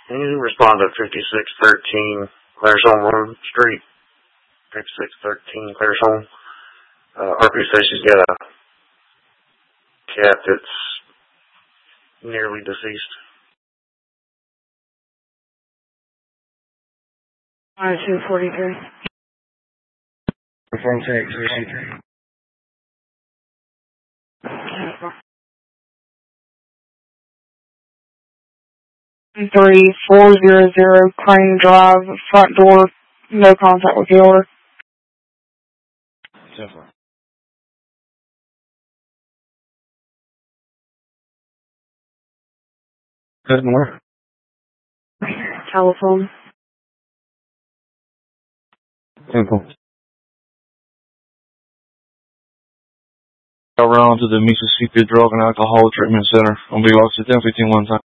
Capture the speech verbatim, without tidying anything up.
Can you respond to fifty-six thirteen Claresholm Road Street? fifty-six thirteen Claresholm. Uh, R P says she's got a cat that's nearly deceased. Uh, two forty-three. Phone tag, three. Three four zero zero Crane Drive, front door, no contact with the owner. Definitely. Good more. Telephone. Simple. Around to the Mississippi Drug and Alcohol Treatment Center on Biloxi ten fifteen one time.